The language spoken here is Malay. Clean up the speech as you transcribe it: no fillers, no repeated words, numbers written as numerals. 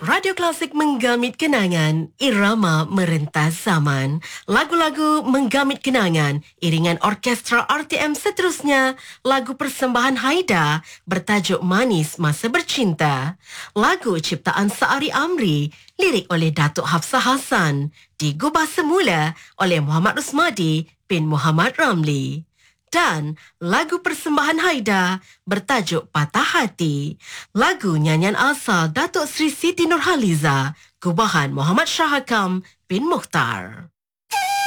Radio Klasik menggamit kenangan, irama merentas zaman. Lagu-lagu menggamit kenangan, iringan orkestra RTM seterusnya, lagu persembahan Haida bertajuk Manis Masa Bercinta. Lagu ciptaan Saari Amri, lirik oleh Datuk Hafsah Hassan, digubah semula oleh Muhammad Rusmadi bin Muhammad Ramli. Dan lagu persembahan Haida bertajuk Patah Hati. Lagu nyanyian asal Datuk Sri Siti Nurhaliza, gubahan Muhammad Shah Hakam bin Mukhtar.